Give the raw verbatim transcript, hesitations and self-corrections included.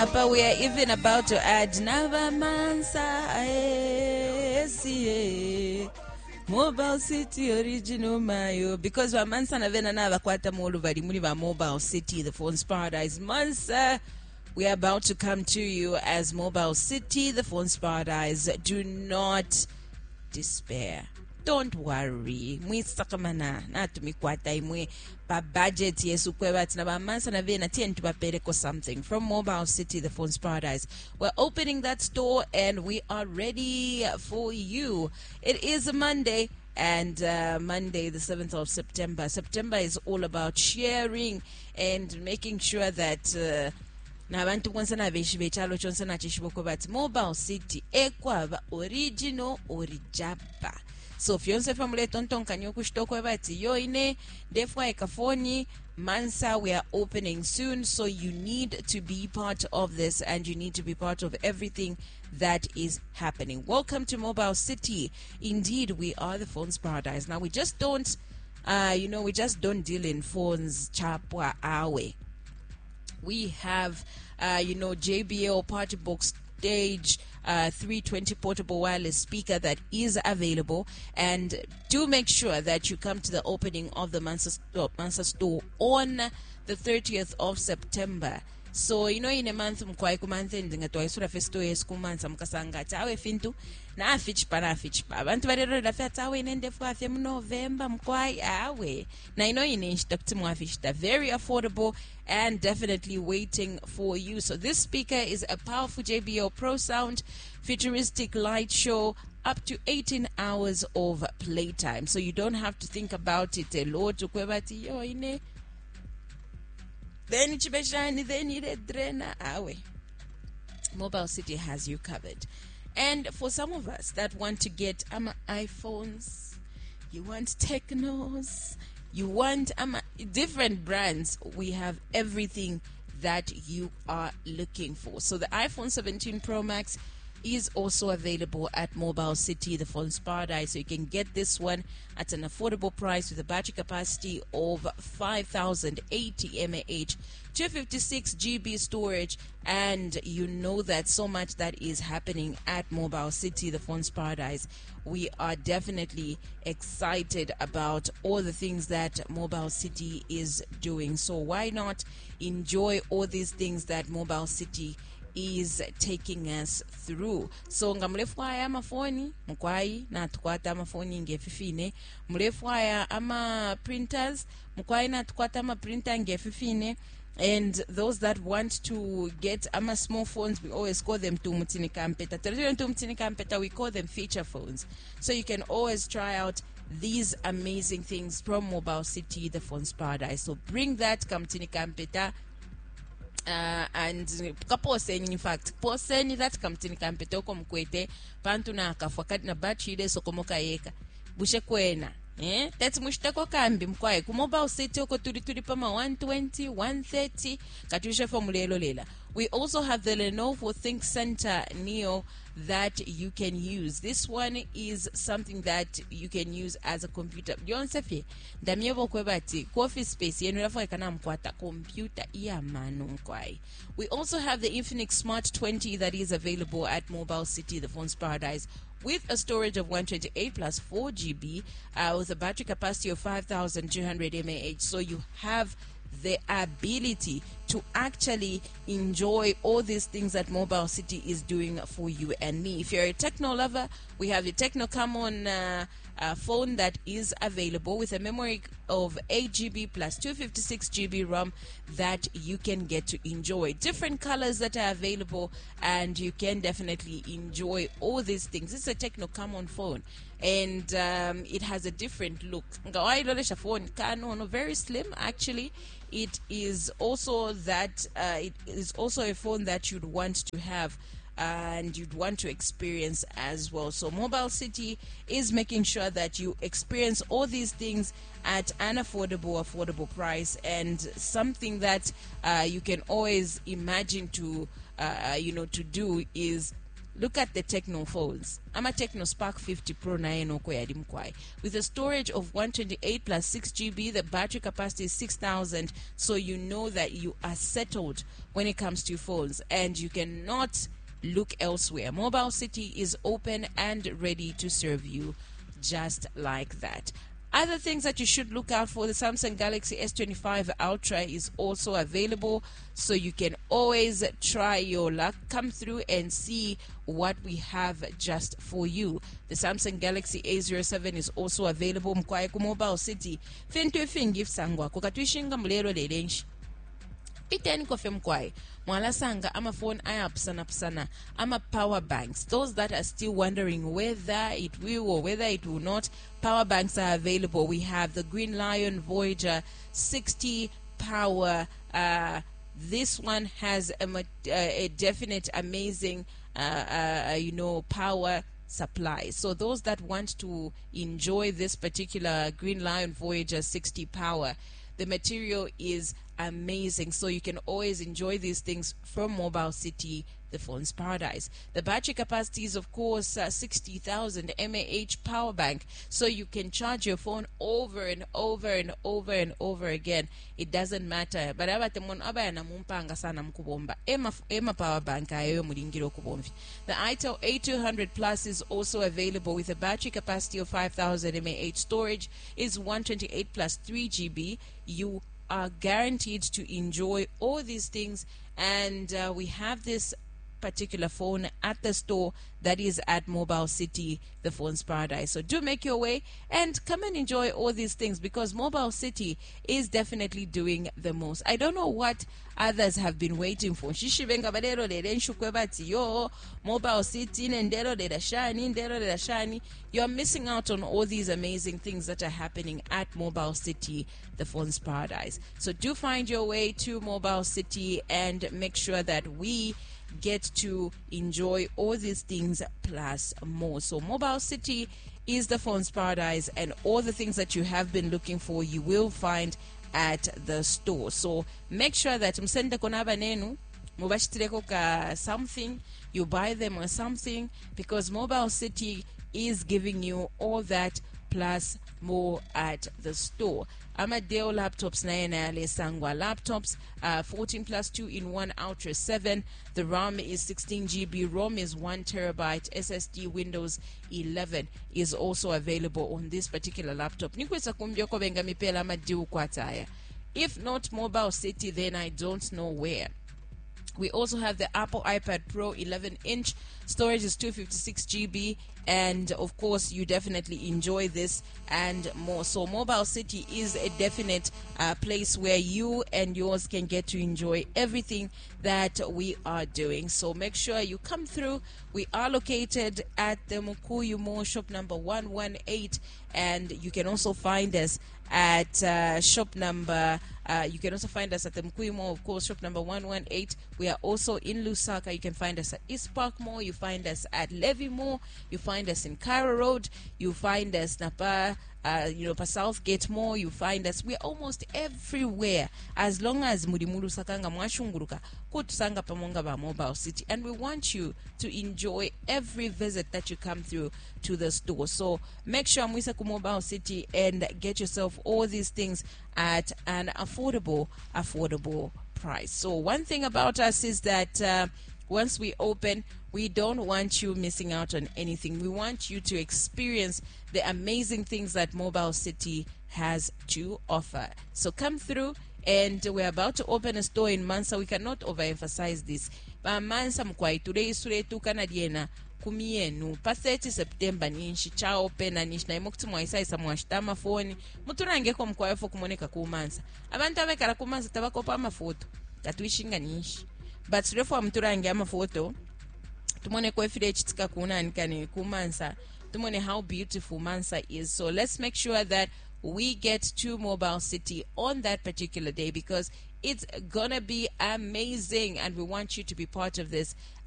Apa, we are even about to add Nava Mansa Aesie Mobile City Original Mayo because wa Mansa na vena na vakwata molu vali muli va Mobile City, the phone's paradise. Mansa, we are about to come to you as Mobile City, the phone's paradise. Do not despair. Don't worry. Mwi sakamana na tumikwata imwe pa budget yesu kweba tina ba mansa na vena tientu ba pereko something from Mobile City, the phone's paradise. We're opening that store and we are ready for you. It is a Monday and uh, Monday the seventh of September. September is all about sharing and making sure that uh, nabantu konsana beshi bechalo chonsana chishiboko bat Mobile City ekwava original orijaba. So if you want family tonton kanyo kushtoko bati yo ine defwa ekafoni Mansa, we are opening soon, so you need to be part of this and you need to be part of everything that is happening. Welcome to Mobile City. Indeed, we are the phone's paradise. Now we just don't uh you know we just don't deal in phones chapwa awe. We have uh you know J B L Party Box Stage uh, three twenty portable wireless speaker that is available, and do make sure that you come to the opening of the Mansa store, Mansa store on the thirtieth of September. So you know in a month mkwai kumanze ndingatwa isura festo yeskumanza mukasanga tawe fintu na afich para afich pa abantu barero la fya tawe nende fwa fya mu November mkwai awe na ino ine inshtakti mu afich ta very affordable and definitely waiting for you. So this speaker is a powerful J B L Pro Sound futuristic light show, up to eighteen hours of playtime, so you don't have to think about it a lot ukwebati yo ine then chibeshani then ire drena awe. Mobile City has you covered. And for some of us that want to get ama iPhones, you want Technos, you want ama different brands, we have everything that you are looking for. So the iPhone seventeen Pro Max is also available at Mobile City, the phone's paradise. So you can get this one at an affordable price with a battery capacity of five thousand eighty milliamp hours, two hundred fifty-six gigabytes storage, and you know that so much that is happening at Mobile City, the phone's paradise. We are definitely excited about all the things that Mobile City is doing. So why not enjoy all these things that Mobile City is taking us through. So ngamrefu haya amafoni mkwai na tukwata amafoni ngefifine, mrefu haya ama printers mkwai na tukwata ama printer ngefifine. And those that want to get ama small phones, we always call them tumutini kampeta. Tumutini kampeta, we call them feature phones. So you can always try out these amazing things from Mobile City, the phone's paradise. So bring that kamtini kampeta. Uh, and kaposeni, in fact poseni that kamtini kampeta uko mkwete pantu na akafwakati na batchide sokomoka yeka bushe kwena eh tati mushtako kambi mkwae ku Mobile City uko turi turi pama one twenty one thirty katushe formulelo lela. We also have the Lenovo Think Center Neo that you can use. This one is something that you can use as a computer. Yonsefe damyevo kwebati office space yenu lafa kana mkwata computer iya manu mkwai. We also have the Infinix Smart twenty that is available at Mobile City, the phone's paradise, with a storage of one twenty-eight plus four gigabytes, uh, with a battery capacity of five thousand two hundred milliamp hours. So you have the ability to actually enjoy all these things that Mobile City is doing for you and me. If you're a techno lover, we have the Techno Camon uh, uh, phone that is available with a memory of eight gigabytes plus two hundred fifty-six gigabytes RAM that you can get to enjoy. Different colors that are available, and you can definitely enjoy all these things. It's a Techno Camon phone, and um, it has a different look. Phone, very slim actually. It is also that uh, it is also a phone that you'd want to have and you'd want to experience as well. So Mobile City is making sure that you experience all these things at an affordable affordable price, and something that uh, you can always imagine to uh, you know to do is look at the Tecno phones. I'm a Tecno Spark fifty Pro nine with a storage of one twenty-eight plus six G B. The battery capacity is six thousand, so you know that you are settled when it comes to phones, and you cannot look elsewhere. Mobile City is open and ready to serve you just like that. Other things that you should look out for: the Samsung Galaxy S twenty-five Ultra is also available, so you can always try your luck. Come through and see what we have just for you. The Samsung Galaxy A zero seven is also available. Mkwaye ku Mobile City fentu fingi sangwa kokatwishinga mulero lelenshi iteni kofe mkwaye mwalasanga ama phone ayapsana psana ama power banks. Those that are still wondering whether it will or whether it will not, power banks are available. We have the Green Lion Voyager sixty power. Uh, this one has a, uh, a definite amazing uh, uh, you know power supply. So those that want to enjoy this particular Green Lion Voyager sixty power, the material is amazing, so you can always enjoy these things from Mobile City, the phone's paradise. The battery capacity is, of course, uh, sixty thousand milliamp hour power bank, so you can charge your phone over and over and over and over again. It doesn't matter. But abatemon abayana mumpanga sana mkubomba ema ema power bank ayo mulingiro kubombi. The itel A two hundred Plus is also available with a battery capacity of five thousand milliamp hour. Storage is one twenty-eight plus three G B. You are guaranteed to enjoy all these things, and uh, we have this particular phone at the store that is at Mobile City, the phone's paradise. So do make your way and come and enjoy all these things, because Mobile City is definitely doing the most. I don't know what others have been waiting for. Shishibenga badero de enshukwebati yo Mobile City ndero de shani ndero de shani. You're missing out on all these amazing things that are happening at Mobile City, the phone's paradise. So do find your way to Mobile City and make sure that we get to enjoy all these things plus more. So Mobile City is the phone's paradise, and all the things that you have been looking for you will find at the store. So make sure that msende konaba nenu mubashitireko ka something, you buy them or something, because Mobile City is giving you all that plus more at the store. Amadeo laptops na sangwa laptops, uh, fourteen plus two in one Ultra seven. The RAM is sixteen G B, ROM is one terabyte, S S D Windows eleven is also available on this particular laptop. Nikwesa kumbyoko benga mipela amadeo kwataya. If not Mobile City, then I don't know where. We also have the Apple iPad Pro eleven inch. Storage is two fifty-six G B, and of course you definitely enjoy this and more. So Mobile City is a definite uh, place where you and yours can get to enjoy everything that we are doing. So make sure you come through. We are located at the Mukuyu Mall, shop number one one eight, and you can also find us at uh, shop number uh, you can also find us at the Mukuyu Mall, of course, shop number one one eight. We are also in Lusaka. You can find us at East Park Mall. You find us at Levy Mall. You find us in Cairo Road. You find us Napa, uh, you know, pa Southgate Mall. You find us. We're almost everywhere, as long as Mudimulu Sakanga Mwashunguruka kutusanga pamonga ba Mobile City, and we want you to enjoy every visit that you come through to the store. So make sure mwisa ku Mobile City and get yourself all these things at an affordable, affordable price. So one thing about us is that uh, once we open, we don't want you missing out on anything. We want you to experience the amazing things that Mobile City has to offer. So come through, and we're about to open a store in Mansa. We cannot overemphasize this. But Mansa mkwai today isure tu kanadiena kumienu pa thirty September ninshi cha open nishi na imokti mwaisa isa mwashitama phone muturange ko mkwai fo kumoneka ku Mansa. Abantu abekara ku Mansa tabakopa amafoto tatuishinga nishi. But therefore muturange amafoto tumone ko F D H tika kuna nkani ku Mansa. Tumone how beautiful Mansa is. So let's make sure that we get to Mobile City on that particular day, because it's gonna be amazing, and we want you to be part of this